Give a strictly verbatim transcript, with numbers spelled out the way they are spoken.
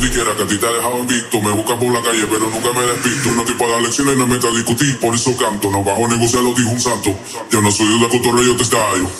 quiera, que a ti te ha dejado invicto. Me buscan por la calle, pero nunca me despisto. No estoy para dar lecciones, no me meto a discutir, por eso canto. No bajo a negociar, lo dijo un santo. Yo no soy de cotorreo, yo te estallo.